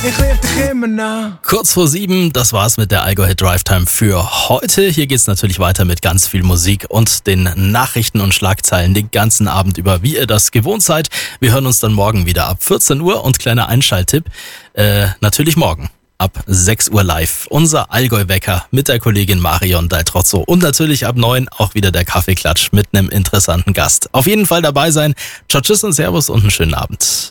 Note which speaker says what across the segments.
Speaker 1: Ich lieb dich immer noch.
Speaker 2: Kurz vor 7, das war's mit der Allgäu Hit Drive Time für heute. Hier geht's natürlich weiter mit ganz viel Musik und den Nachrichten und Schlagzeilen den ganzen Abend über, wie ihr das gewohnt seid. Wir hören uns dann morgen wieder ab 14 Uhr und kleiner Einschalttipp, natürlich morgen ab 6 Uhr live. Unser Allgäu-Wecker mit der Kollegin Marion Daltrozzo und natürlich ab 9 auch wieder der Kaffeeklatsch mit einem interessanten Gast. Auf jeden Fall dabei sein. Ciao, tschüss und servus und einen schönen Abend.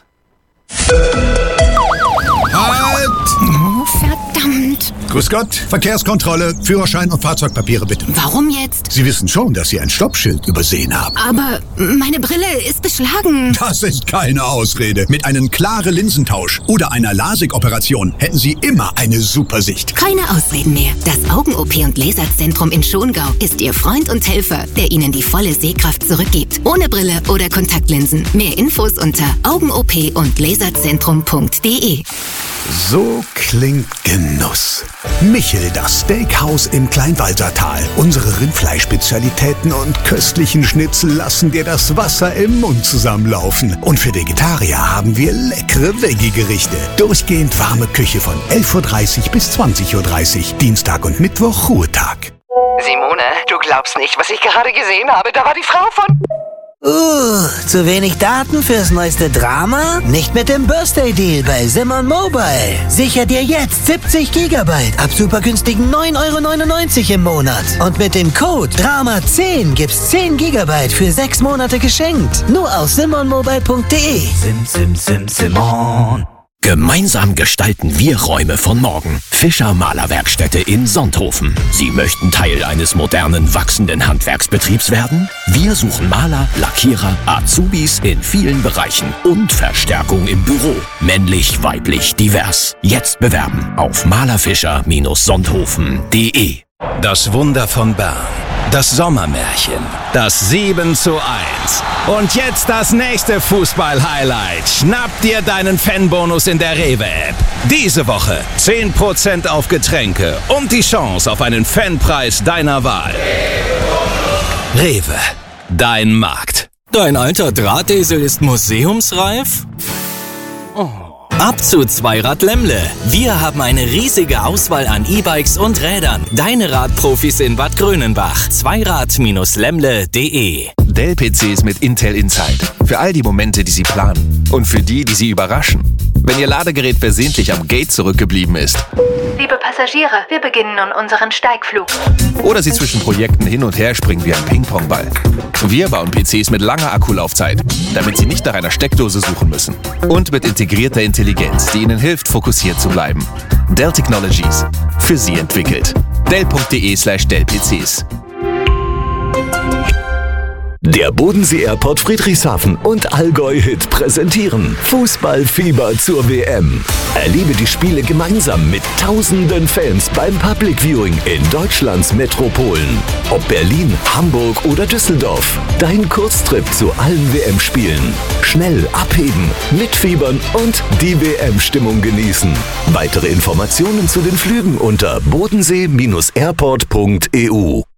Speaker 3: Halt!
Speaker 4: Oh, verdammt.
Speaker 3: Grüß Gott, Verkehrskontrolle, Führerschein und Fahrzeugpapiere bitte.
Speaker 4: Warum jetzt?
Speaker 3: Sie wissen schon, dass Sie ein Stoppschild übersehen haben.
Speaker 4: Aber meine Brille ist beschlagen.
Speaker 3: Das ist keine Ausrede. Mit einem klaren Linsentausch oder einer LASIK-Operation hätten Sie immer eine super Sicht.
Speaker 4: Keine Ausreden mehr. Das Augen-OP und Laserzentrum in Schongau ist Ihr Freund und Helfer, der Ihnen die volle Sehkraft zurückgibt. Ohne Brille oder Kontaktlinsen. Mehr Infos unter augen-op und laserzentrum.de.
Speaker 3: So klingt Genuss. Michel, das Steakhouse im Kleinwalsertal. Unsere Rindfleischspezialitäten und köstlichen Schnitzel lassen dir das Wasser im Mund zusammenlaufen. Und für Vegetarier haben wir leckere Veggie-Gerichte. Durchgehend warme Küche von 11.30 Uhr bis 20.30 Uhr. Dienstag und Mittwoch Ruhetag.
Speaker 5: Simone, du glaubst nicht, was ich gerade gesehen habe. Da war die Frau von...
Speaker 6: Zu wenig Daten fürs neueste Drama? Nicht mit dem Birthday-Deal bei Simon Mobile. Sicher dir jetzt 70 GB ab super günstigen 9,99 € im Monat. Und mit dem Code DRAMA10 gibt's 10 GB für 6 Monate geschenkt. Nur auf simonmobile.de.
Speaker 7: Simon. Gemeinsam gestalten wir Räume von morgen. Fischer Malerwerkstätte in Sonthofen. Sie möchten Teil eines modernen, wachsenden Handwerksbetriebs werden? Wir suchen Maler, Lackierer, Azubis in vielen Bereichen und Verstärkung im Büro. Männlich, weiblich, divers. Jetzt bewerben auf malerfischer-sonthofen.de.
Speaker 8: Das Wunder von Bern. Das Sommermärchen. Das 7:1. Und jetzt das nächste Fußball-Highlight. Schnapp dir deinen Fanbonus in der Rewe-App. Diese Woche 10% auf Getränke und die Chance auf einen Fanpreis deiner Wahl. Rewe. Dein Markt.
Speaker 9: Dein alter Drahtesel ist museumsreif? Ab zu Zweirad Lemmle. Wir haben eine riesige Auswahl an E-Bikes und Rädern. Deine Radprofis in Bad Grönenbach. Zweirad-lemmle.de.
Speaker 10: Dell-PCs mit Intel Inside. Für all die Momente, die Sie planen. Und für die Sie überraschen. Wenn Ihr Ladegerät versehentlich am Gate zurückgeblieben ist.
Speaker 11: Liebe Passagiere, wir beginnen nun unseren Steigflug.
Speaker 10: Oder Sie zwischen Projekten hin und her springen wie ein Ping-Pong-Ball. Wir bauen PCs mit langer Akkulaufzeit, damit Sie nicht nach einer Steckdose suchen müssen. Und mit integrierter Intelligenz, die Ihnen hilft, fokussiert zu bleiben. Dell Technologies. Für Sie entwickelt. Dell.de/Dell-PCs.
Speaker 12: Der Bodensee Airport Friedrichshafen und Allgäu Hit präsentieren Fußballfieber zur WM. Erlebe die Spiele gemeinsam mit tausenden Fans beim Public Viewing in Deutschlands Metropolen. Ob Berlin, Hamburg oder Düsseldorf. Dein Kurztrip zu allen WM-Spielen. Schnell abheben, mitfiebern und die WM-Stimmung genießen. Weitere Informationen zu den Flügen unter bodensee-airport.eu.